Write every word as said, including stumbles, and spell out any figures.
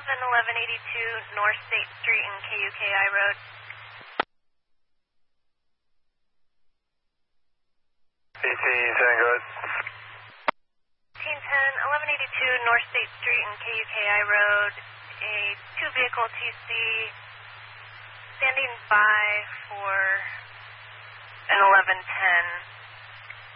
eleven eleven eighty-two North State Street and K U K I Road. eighteen ten, go ahead. eighteen ten, eleven eighty-two North State Street and K U K I Road. A two-vehicle T C standing by for an eleven ten.